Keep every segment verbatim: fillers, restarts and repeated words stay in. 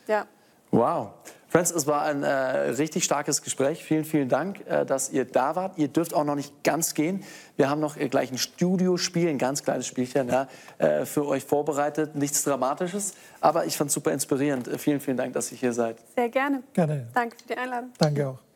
Ja. Wow. Friends, es war ein äh, richtig starkes Gespräch. Vielen, vielen Dank, äh, dass ihr da wart. Ihr dürft auch noch nicht ganz gehen. Wir haben noch äh, gleich ein Studiospiel, ein ganz kleines Spielchen ja, äh, für euch vorbereitet. Nichts Dramatisches, aber ich fand es super inspirierend. Äh, vielen, vielen Dank, dass ihr hier seid. Sehr gerne. Gerne. Danke für die Einladung. Danke auch.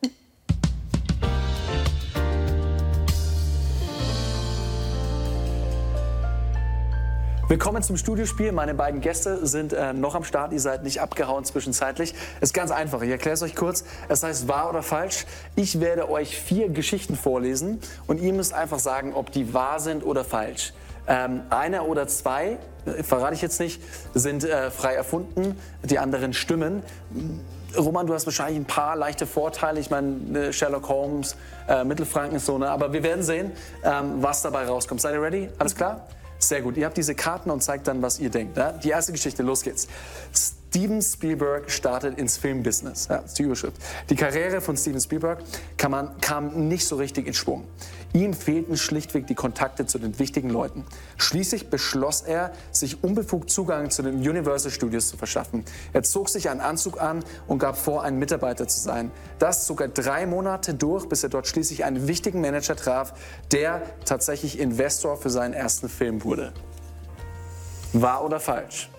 Willkommen zum Studiospiel. Meine beiden Gäste sind äh, noch am Start. Ihr seid nicht abgehauen zwischenzeitlich. Es ist ganz einfach. Ich erkläre es euch kurz. Es heißt wahr oder falsch. Ich werde euch vier Geschichten vorlesen und ihr müsst einfach sagen, ob die wahr sind oder falsch. Ähm, eine oder zwei, äh, verrate ich jetzt nicht, sind äh, frei erfunden. Die anderen stimmen. Roman, du hast wahrscheinlich ein paar leichte Vorteile. Ich meine, Sherlock Holmes, äh, Mittelfranken ist so, ne? Aber wir werden sehen, ähm, was dabei rauskommt. Seid ihr ready? Alles klar? Sehr gut. Ihr habt diese Karten und zeigt dann, was ihr denkt. Ja? Die erste Geschichte, los geht's. Steven Spielberg startet ins Filmbusiness. Ja, das ist die Überschrift. Die Karriere von Steven Spielberg kam, man, kam nicht so richtig in Schwung. Ihm fehlten schlichtweg die Kontakte zu den wichtigen Leuten. Schließlich beschloss er, sich unbefugt Zugang zu den Universal Studios zu verschaffen. Er zog sich einen Anzug an und gab vor, ein Mitarbeiter zu sein. Das zog er drei Monate durch, bis er dort schließlich einen wichtigen Manager traf, der tatsächlich Investor für seinen ersten Film wurde. Wahr oder falsch?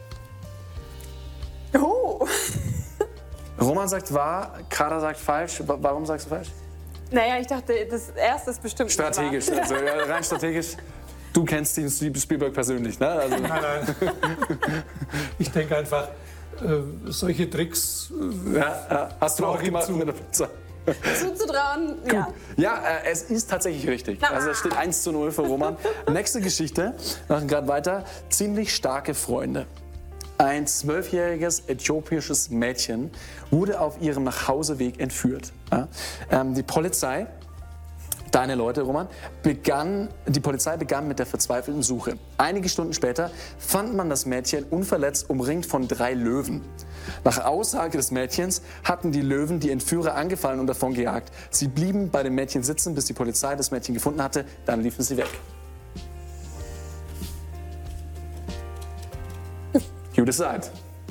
Oh. Roman sagt wahr, Kader sagt falsch. Warum sagst du falsch? Naja, ich dachte, das erste ist bestimmt strategisch, nicht wahr. also ja, rein strategisch. Du kennst Steven Spielberg persönlich, ne? Also. Nein, nein. Ich denke einfach, äh, solche Tricks. Äh, ja, ja. Hast du auch gemacht zu. mit der Polizei? Zuzutrauen, ja. Ja, äh, es ist tatsächlich richtig. Na. Also es steht eins zu null für Roman. Nächste Geschichte, wir machen gerade weiter. Ziemlich starke Freunde. Ein zwölfjähriges äthiopisches Mädchen wurde auf ihrem Nachhauseweg entführt. Ja? Ähm, die Polizei, deine Leute, Roman, begann, die Polizei begann mit der verzweifelten Suche. Einige Stunden später fand man das Mädchen unverletzt umringt von drei Löwen. Nach Aussage des Mädchens hatten die Löwen die Entführer angefallen und davon gejagt. Sie blieben bei dem Mädchen sitzen, bis die Polizei das Mädchen gefunden hatte. Dann liefen sie weg. You decide.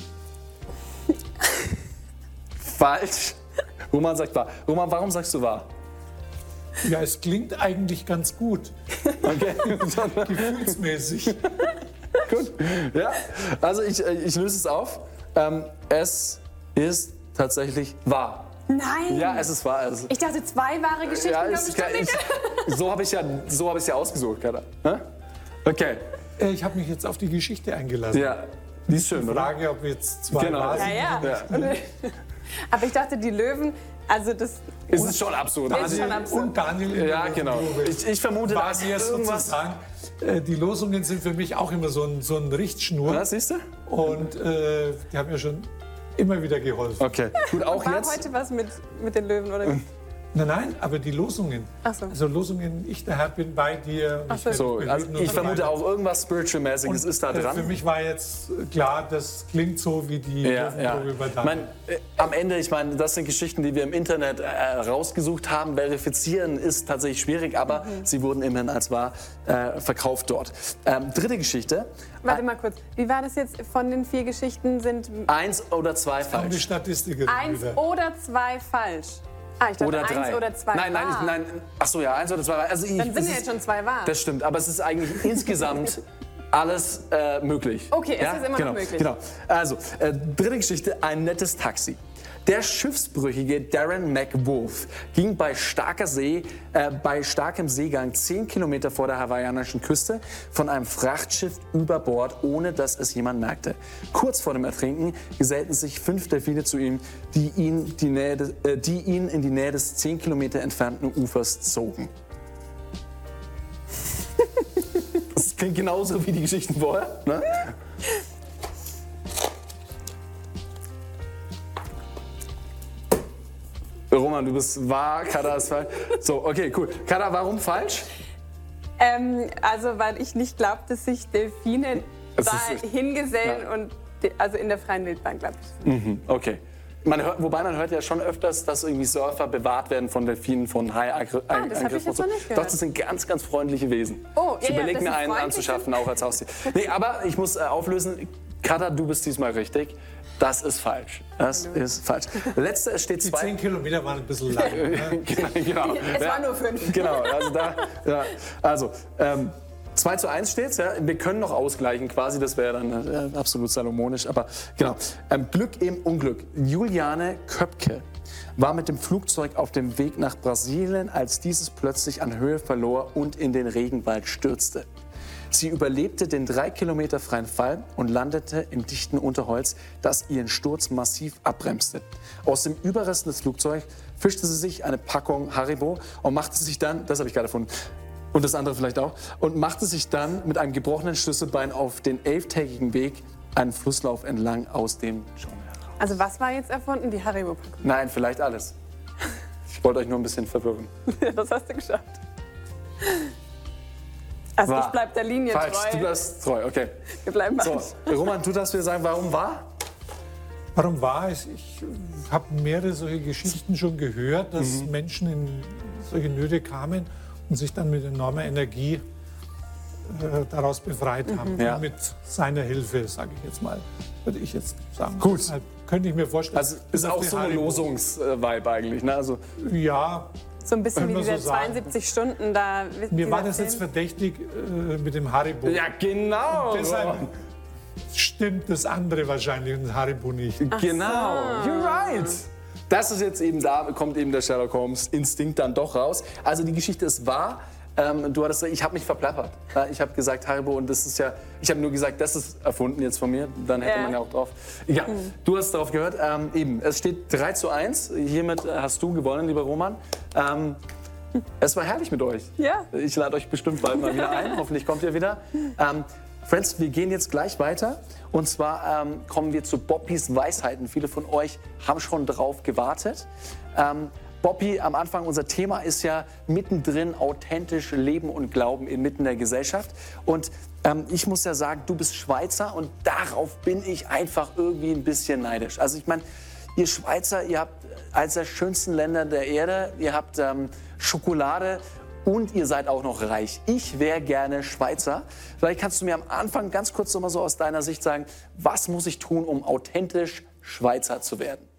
Falsch. Roman sagt wahr. Roman, warum sagst du wahr? Ja, es klingt eigentlich ganz gut. Okay. Gefühlsmäßig. Gut. Ja, also ich, ich löse es auf. Ähm, es ist tatsächlich wahr. Nein. Ja, es ist wahr. Also, Ich dachte, zwei wahre Geschichten ja, kommen es, bestimmt ich, nicht. so habe ich ja, so habe ich ja ausgesucht, Kada. Hä? Okay. Äh, Ich habe mich jetzt auf die Geschichte eingelassen. Ja, die ist schön, Die oder? Frage, ob jetzt zwei Genau. wahr sind. Ja, ja. Ja. Aber ich dachte, die Löwen, also das... Es ist schon absurd. Ist Also, schon absurd. Und Daniel in ja, der genau. Löwengrube. Ich, ich vermute, War dass mir irgendwas... sozusagen, äh, die Losungen sind für mich auch immer so ein, so ein Richtschnur. Ja, siehst du? Und äh, die haben mir schon immer wieder geholfen. Okay, gut, auch War jetzt. heute was mit, mit den Löwen, oder wie? Nein, nein, aber die Losungen. Ach so. Also Losungen, ich der Herr bin bei dir. Ach so. So, also ich vermute auch irgendwas Spiritual-mäßiges ist da Äh, Für dran. mich war jetzt klar, das klingt so wie die Ja, ja. Löwengrube bei Ich Daniel. mein, äh, am Ende, ich meine, das sind Geschichten, die wir im Internet äh, rausgesucht haben. Verifizieren ist tatsächlich schwierig, aber Mhm. sie wurden immerhin als wahr äh, verkauft dort. Ähm, dritte Geschichte. Warte mal kurz. Wie war das jetzt? Von den vier Geschichten sind Eins oder zwei Kommt die falsch. Statistikerin eins wieder. oder zwei falsch. Ah, ich dachte Oder drei. eins oder zwei Nein, nein, wahr. ich, nein. Ach so, ja, eins oder zwei. Also ich, Dann es sind ja ist- jetzt schon zwei wahr. Das stimmt, aber es ist eigentlich insgesamt alles äh, möglich. Okay, es ist immer noch genau, möglich. Genau. Also, äh, dritte Geschichte, ein nettes Taxi. Der schiffsbrüchige Darren McWolf ging bei, starker See, äh, bei starkem Seegang zehn Kilometer vor der hawaiianischen Küste von einem Frachtschiff über Bord, ohne dass es jemand merkte. Kurz vor dem Ertrinken gesellten sich fünf Delfine zu ihm, die ihn, die Nähe des, äh, die ihn in die Nähe des zehn Kilometer entfernten Ufers zogen. Das klingt genauso wie die Geschichten vorher, ne? Roman, du bist wahr, Kada ist falsch. So, okay, cool. Kada, warum falsch? Ähm, also, weil ich nicht glaube, dass sich Delfine Das da ist nicht- hingesellen Ja. und die, also in der freien Wildbahn, glaube ich. Mhm, okay. Man hört, wobei man hört ja schon öfters, dass irgendwie Surfer bewahrt werden von Delfinen, von Haiangriffen. Ah, das hab ich jetzt noch nicht Doch, gehört. das sind ganz, ganz freundliche Wesen. Oh, ich ja, ja, überlege das mir sind einen freundliche- anzuschaffen, auch als Haustier. Nee, aber ich muss äh, auflösen, Kada, du bist diesmal richtig. Das ist falsch. Das ist falsch. Letzte, es steht Die zwei. zehn Kilometer waren ein bisschen lang. Ne? genau, genau. Es waren nur fünf. Genau, also da, ja, also ähm, zwei zu eins steht's, ja. Wir können noch ausgleichen quasi, das wäre dann äh, absolut salomonisch, aber genau. Ähm, Glück im Unglück. Juliane Köpke war mit dem Flugzeug auf dem Weg nach Brasilien, als dieses plötzlich an Höhe verlor und in den Regenwald stürzte. Sie überlebte den drei Kilometer freien Fall und landete im dichten Unterholz, das ihren Sturz massiv abbremste. Aus dem Überrest des Flugzeugs fischte sie sich eine Packung Haribo und machte sich dann, das habe ich gerade erfunden, und das andere vielleicht auch, und machte sich dann mit einem gebrochenen Schlüsselbein auf den elftägigen Weg einen Flusslauf entlang aus dem Dschungel. Also was war jetzt erfunden? Die Haribo-Packung. Nein, vielleicht alles. Ich wollte euch nur ein bisschen verwirren. Das hast du geschafft. Also War ich bleib der Linie Falsch, treu. du bleibst treu, okay. Wir bleiben So, Roman, du darfst mir sagen, warum war? Warum war es? Ich habe mehrere solche Geschichten schon gehört, dass Mhm. Menschen in solche Nöte kamen und sich dann mit enormer Energie äh, daraus befreit haben. Mhm. Ja. Mit seiner Hilfe, sage ich jetzt mal, würde ich jetzt sagen. Gut. Deshalb könnte ich mir vorstellen. Also ist dass auch die so eine Haribo- Losungsvibe eigentlich, ne? Also, Ja, So ein bisschen wie Können wir diese so sagen. zweiundsiebzig Stunden da. mir war das jetzt verdächtig äh, mit dem Haribo. ja, genau. Deshalb stimmt das andere wahrscheinlich und Haribo nicht. Genau, you're right. Das ist jetzt eben, da kommt eben der Sherlock Holmes Instinkt dann doch raus. Also die Geschichte ist wahr. Ähm, du hattest, ich habe mich verplappert. Ja, ich habe gesagt Haribo und das ist ja, ich habe nur gesagt, das ist erfunden jetzt von mir. Dann hätte Ja. man ja auch drauf. Ja, du hast darauf gehört. Ähm, eben, es steht drei zu eins. Hiermit hast du gewonnen, lieber Roman. Ähm, es war herrlich mit euch. Ja. Ich lade euch bestimmt bald mal wieder ein. Hoffentlich kommt ihr wieder. Ähm, Friends, wir gehen jetzt gleich weiter. Und zwar ähm, kommen wir zu Bobbys Weisheiten. Viele von euch haben schon drauf gewartet. Ähm, Bobby, am Anfang, unser Thema ist ja mittendrin authentisch leben und glauben inmitten der Gesellschaft. Und ähm, ich muss ja sagen, du bist Schweizer und darauf bin ich einfach irgendwie ein bisschen neidisch. Also ich meine, ihr Schweizer, ihr habt eines der schönsten Länder der Erde, ihr habt ähm, Schokolade und ihr seid auch noch reich. Ich wäre gerne Schweizer. Vielleicht kannst du mir am Anfang ganz kurz noch mal so aus deiner Sicht sagen, was muss ich tun, um authentisch Schweizer zu werden?